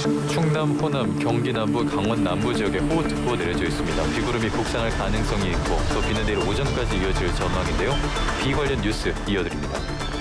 충남, 호남, 경기 남부, 강원 남부 지역에 호우특보 내려져 있습니다. 비구름이 북상할 가능성이 있고 또 비는 내일 오전까지 이어질 전망인데요. 비 관련 뉴스 이어드립니다.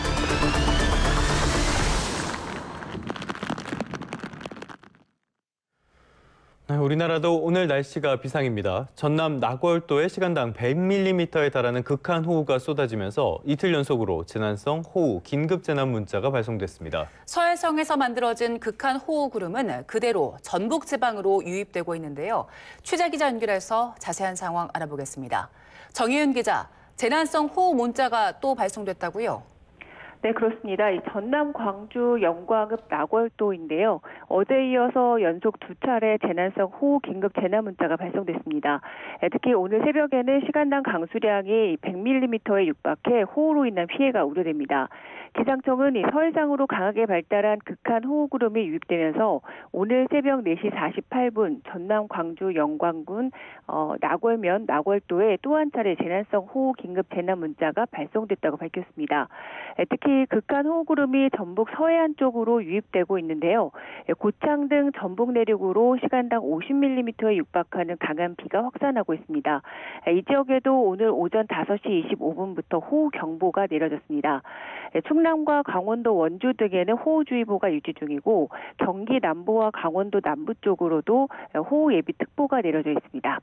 우리나라도 오늘 날씨가 비상입니다. 전남 나골도에 시간당 100mm에 달하는 극한 호우가 쏟아지면서 이틀 연속으로 재난성 호우 긴급 재난 문자가 발송됐습니다. 서해성에서 만들어진 극한 호우 구름은 그대로 전북 지방으로 유입되고 있는데요. 취재 기자 연결해서 자세한 상황 알아보겠습니다. 정혜윤 기자, 재난성 호우 문자가 또 발송됐다고요? 네, 그렇습니다. 이 전남, 광주, 영광읍, 나골도인데요. 어제 이어서 연속 두 차례 재난성 호우 긴급 재난 문자가 발송됐습니다. 특히 오늘 새벽에는 시간당 강수량이 100mm에 육박해 호우로 인한 피해가 우려됩니다. 기상청은 이 서해상으로 강하게 발달한 극한 호우 구름이 유입되면서 오늘 새벽 4시 48분 전남, 광주, 영광군, 나골면, 나골도에 또 한 차례 재난성 호우 긴급 재난 문자가 발송됐다고 밝혔습니다. 특히 극한 호우 구름이 전북 서해안 쪽으로 유입되고 있는데요. 고창 등 전북 내륙으로 시간당 50mm에 육박하는 강한 비가 확산하고 있습니다. 이 지역에도 오늘 오전 5시 25분부터 호우 경보가 내려졌습니다. 충남과 강원도 원주 등에는 호우주의보가 유지 중이고 경기 남부와 강원도 남부 쪽으로도 호우 예비 특보가 내려져 있습니다.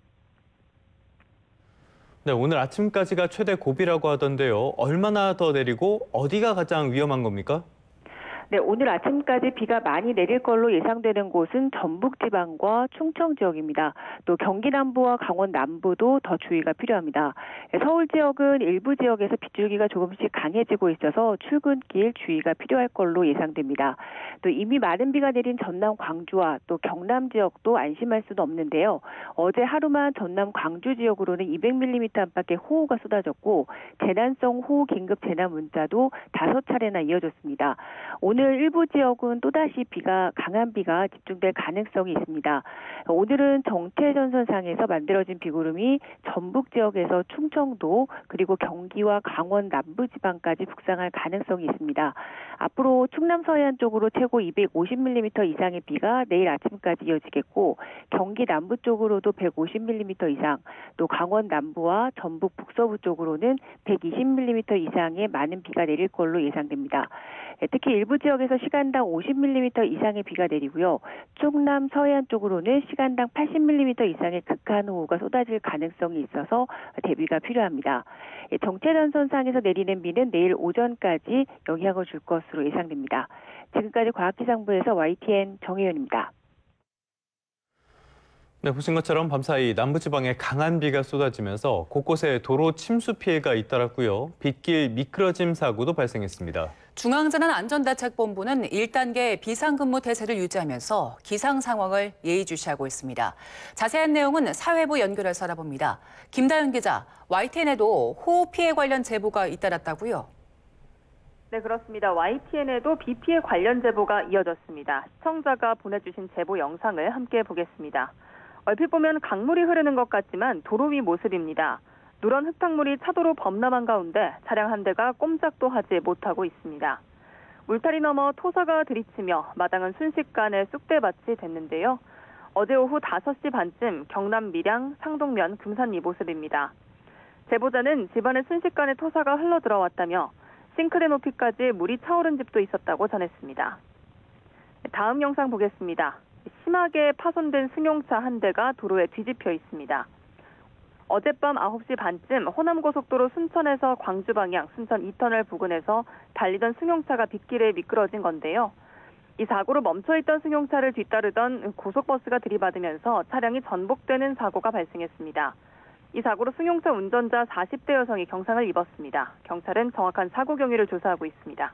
네, 오늘 아침까지가 최대 고비라고 하던데요. 얼마나 더 내리고 어디가 가장 위험한 겁니까? 네, 오늘 아침까지 비가 많이 내릴 걸로 예상되는 곳은 전북 지방과 충청 지역입니다. 또 경기 남부와 강원 남부도 더 주의가 필요합니다. 서울 지역은 일부 지역에서 빗줄기가 조금씩 강해지고 있어서 출근길 주의가 필요할 걸로 예상됩니다. 또 이미 많은 비가 내린 전남, 광주와 또 경남 지역도 안심할 수는 없는데요. 어제 하루만 전남, 광주 지역으로는 200mm 안팎의 호우가 쏟아졌고 재난성 호우 긴급 재난 문자도 5차례나 이어졌습니다. 오늘 일부 지역은 또다시 강한 비가 집중될 가능성이 있습니다. 오늘은 정체전선상에서 만들어진 비구름이 전북 지역에서 충청도 그리고 경기와 강원 남부지방까지 북상할 가능성이 있습니다. 앞으로 충남 서해안 쪽으로 최고 250mm 이상의 비가 내일 아침까지 이어지겠고 경기 남부 쪽으로도 150mm 이상, 또 강원 남부와 전북 북서부 쪽으로는 120mm 이상의 많은 비가 내릴 걸로 예상됩니다. 특히 일부 지역에서 시간당 50mm 이상의 비가 내리고요. 충남 서해안 쪽으로는 시간당 80mm 이상의 극한 호우가 쏟아질 가능성이 있어서 대비가 필요합니다. 정체전선상에서 내리는 비는 내일 오전까지 영향을 줄 것으로 예상됩니다. 지금까지 과학기상부에서 YTN 정혜연입니다. 네, 보신 것처럼 밤사이 남부지방에 강한 비가 쏟아지면서 곳곳에 도로 침수 피해가 잇따랐고요. 빗길 미끄러짐 사고도 발생했습니다. 중앙재난안전대책본부는 1단계 비상근무 태세를 유지하면서 기상 상황을 예의주시하고 있습니다. 자세한 내용은 사회부 연결해서 알아봅니다. 김다윤 기자, YTN에도 호우 피해 관련 제보가 잇따랐다고요? 네, 그렇습니다. YTN에도 비 피해 관련 제보가 이어졌습니다. 시청자가 보내주신 제보 영상을 함께 보겠습니다. 얼핏 보면 강물이 흐르는 것 같지만 도로 위 모습입니다. 누런 흙탕물이 차도로 범람한 가운데 차량 한 대가 꼼짝도 하지 못하고 있습니다. 울타리 너머 토사가 들이치며 마당은 순식간에 쑥대밭이 됐는데요. 어제 오후 5시 반쯤 경남 밀양 상동면 금산 이 모습입니다. 제보자는 집안에 순식간에 토사가 흘러 들어왔다며 싱크대 높이까지 물이 차오른 집도 있었다고 전했습니다. 다음 영상 보겠습니다. 심하게 파손된 승용차 한 대가 도로에 뒤집혀 있습니다. 어젯밤 9시 반쯤 호남고속도로 순천에서 광주 방향 순천 2터널 부근에서 달리던 승용차가 빗길에 미끄러진 건데요. 이 사고로 멈춰있던 승용차를 뒤따르던 고속버스가 들이받으면서 차량이 전복되는 사고가 발생했습니다. 이 사고로 승용차 운전자 40대 여성이 경상을 입었습니다. 경찰은 정확한 사고 경위를 조사하고 있습니다.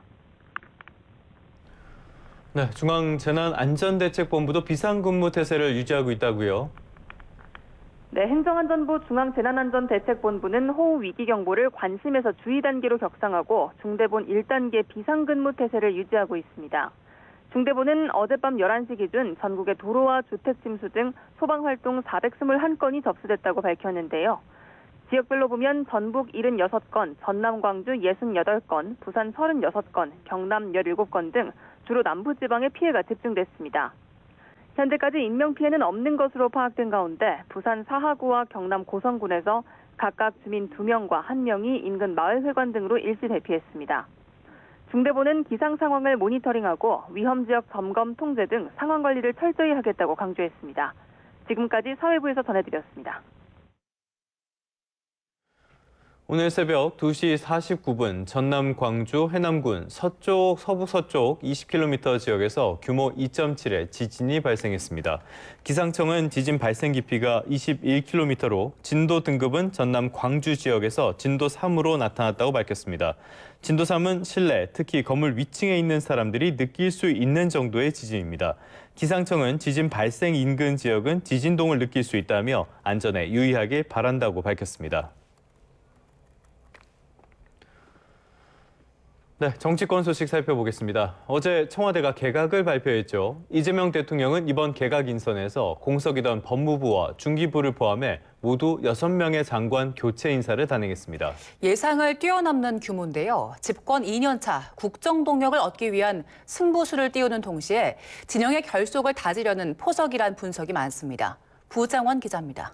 네, 중앙재난안전대책본부도 비상근무 태세를 유지하고 있다고요? 네, 행정안전부 중앙재난안전대책본부는 호우 위기경보를 관심에서 주의 단계로 격상하고 중대본 1단계 비상근무 태세를 유지하고 있습니다. 중대본은 어젯밤 11시 기준 전국의 도로와 주택 침수 등 소방활동 421건이 접수됐다고 밝혔는데요. 지역별로 보면 전북 76건, 전남 광주 68건, 부산 36건, 경남 17건 등 주로 남부지방에 피해가 집중됐습니다. 현재까지 인명피해는 없는 것으로 파악된 가운데 부산 사하구와 경남 고성군에서 각각 주민 2명과 1명이 인근 마을회관 등으로 일시 대피했습니다. 중대본은 기상 상황을 모니터링하고 위험 지역 점검, 통제 등 상황 관리를 철저히 하겠다고 강조했습니다. 지금까지 사회부에서 전해드렸습니다. 오늘 새벽 2시 49분 전남 광주 해남군 서쪽, 서북서쪽 20km 지역에서 규모 2.7의 지진이 발생했습니다. 기상청은 지진 발생 깊이가 21km로 진도 등급은 전남 광주 지역에서 진도 3으로 나타났다고 밝혔습니다. 진도 3은 실내, 특히 건물 위층에 있는 사람들이 느낄 수 있는 정도의 지진입니다. 기상청은 지진 발생 인근 지역은 지진동을 느낄 수 있다며 안전에 유의하길 바란다고 밝혔습니다. 네, 정치권 소식 살펴보겠습니다. 어제 청와대가 개각을 발표했죠. 이재명 대통령은 이번 개각 인선에서 공석이던 법무부와 중기부를 포함해 모두 6명의 장관 교체 인사를 단행했습니다. 예상을 뛰어넘는 규모인데요. 집권 2년차 국정 동력을 얻기 위한 승부수를 띄우는 동시에 진영의 결속을 다지려는 포석이란 분석이 많습니다. 부장원 기자입니다.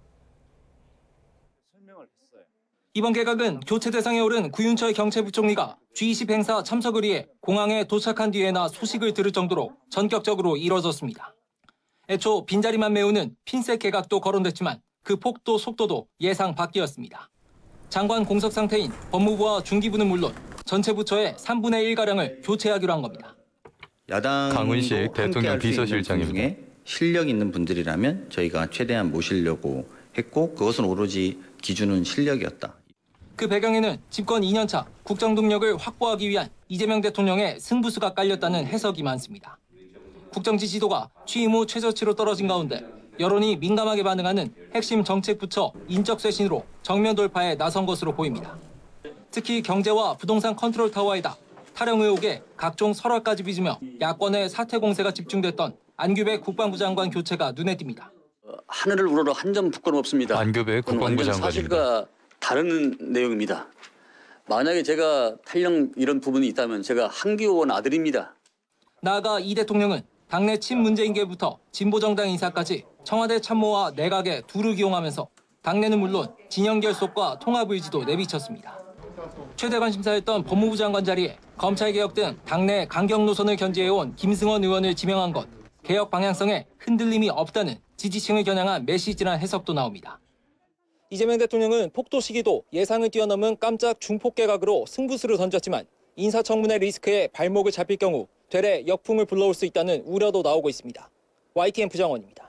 이번 개각은 교체 대상에 오른 구윤철 경제부총리가 G20 행사 참석을 위해 공항에 도착한 뒤에나 소식을 들을 정도로 전격적으로 이뤄졌습니다. 애초 빈자리만 메우는 핀셋 개각도 거론됐지만 그 폭도 속도도 예상 밖이었습니다. 장관 공석 상태인 법무부와 중기부는 물론 전체 부처의 3분의 1가량을 교체하기로 한 겁니다. 야당도 강훈식 대통령 비서실장입니다. 중에 실력 있는 분들이라면 저희가 최대한 모시려고 했고 그것은 오로지 기준은 실력이었다. 그 배경에는 집권 2년차 국정 동력을 확보하기 위한 이재명 대통령의 승부수가 깔렸다는 해석이 많습니다. 국정 지지도가 취임 후 최저치로 떨어진 가운데 여론이 민감하게 반응하는 핵심 정책 부처 인적 쇄신으로 정면 돌파에 나선 것으로 보입니다. 특히 경제와 부동산 컨트롤 타워에다 탈영 의혹에 각종 설화까지 빚으며 야권의 사퇴 공세가 집중됐던 안규백 국방부 장관 교체가 눈에 띕니다. 하늘을 우러러 한 점 부끄럼 없습니다. 안규백 국방부 장관입니다. 사실과 다른 내용입니다. 만약에 제가 탈영 이런 부분이 있다면 제가 한기호원 아들입니다. 나아가 이 대통령은 당내 친문재인계부터 진보정당 인사까지 청와대 참모와 내각에 두루 기용하면서 당내는 물론 진영 결속과 통합 의지도 내비쳤습니다. 최대 관심사였던 법무부 장관 자리에 검찰개혁 등 당내 강경 노선을 견지해온 김승원 의원을 지명한 것, 개혁 방향성에 흔들림이 없다는 지지층을 겨냥한 메시지란 해석도 나옵니다. 이재명 대통령은 폭도 시기도 예상을 뛰어넘은 깜짝 중폭 개각으로 승부수를 던졌지만 인사청문회 리스크에 발목을 잡힐 경우 되레 역풍을 불러올 수 있다는 우려도 나오고 있습니다. YTN 부장원입니다.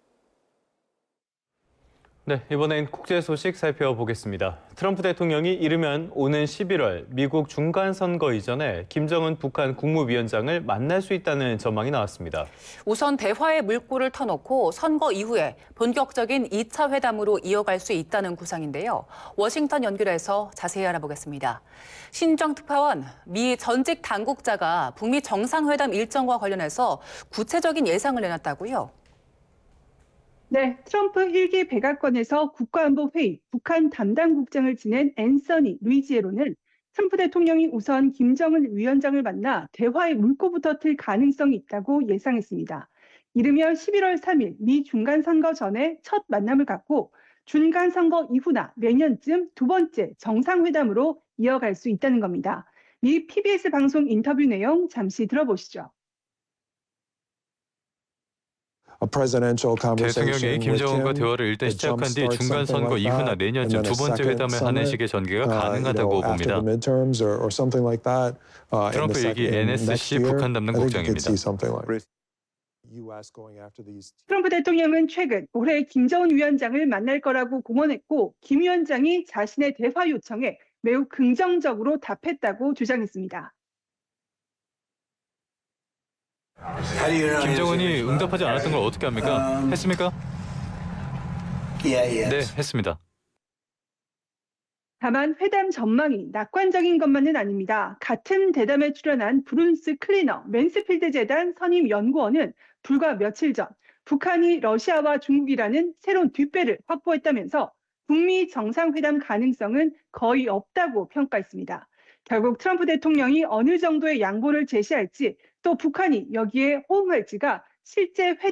네, 이번엔 국제 소식 살펴보겠습니다. 트럼프 대통령이 이르면 오는 11월 미국 중간선거 이전에 김정은 북한 국무위원장을 만날 수 있다는 전망이 나왔습니다. 우선 대화의 물꼬를 터놓고 선거 이후에 본격적인 2차 회담으로 이어갈 수 있다는 구상인데요. 워싱턴 연결해서 자세히 알아보겠습니다. 신정 특파원, 미 전직 당국자가 북미 정상회담 일정과 관련해서 구체적인 예상을 내놨다고요? 네, 트럼프 1기 백악관에서 국가안보회의 북한 담당 국장을 지낸 앤서니 루이지에로는 트럼프 대통령이 우선 김정은 위원장을 만나 대화의 물꼬부터 틀 가능성이 있다고 예상했습니다. 이르면 11월 3일 미 중간선거 전에 첫 만남을 갖고 중간선거 이후나 내년쯤 두 번째 정상회담으로 이어갈 수 있다는 겁니다. 미 PBS 방송 인터뷰 내용 잠시 들어보시죠. 대통령이 김정은과 대화를 일단 시작한 뒤 중간 선거 이후나 내년쯤 두 번째 회담을 하는 식의 전개가 가능하다고 봅니다. 트럼프 일기 NSC 북한 담당 국장입니다. 트럼프 대통령은 최근 올해 김정은 위원장을 만날 거라고 공언했고 김 위원장이 자신의 대화 요청에 매우 긍정적으로 답했다고 주장했습니다. 김정은이 응답하지 않았던 걸 어떻게 합니까? 했습니까? 네, 했습니다. 다만 회담 전망이 낙관적인 것만은 아닙니다. 같은 대담에 출연한 브룬스 클리너 맨스필드 재단 선임 연구원은 불과 며칠 전 북한이 러시아와 중국이라는 새로운 뒷배를 확보했다면서 북미 정상회담 가능성은 거의 없다고 평가했습니다. 결국 트럼프 대통령이 어느 정도의 양보를 제시할지 또 북한이 여기에 호응할지가 실제 회담